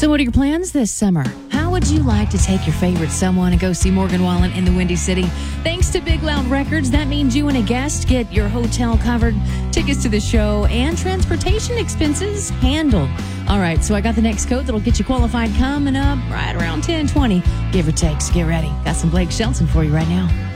So what are your plans this summer? How would you like to take your favorite someone and go see Morgan Wallen in the Windy City? Thanks to Big Loud Records, that means you and a guest get your hotel covered, tickets to the show, and transportation expenses handled. All right, so I got the next code that'll get you qualified coming up right around 10:20, give or take. So get ready. Got some Blake Shelton for you right now.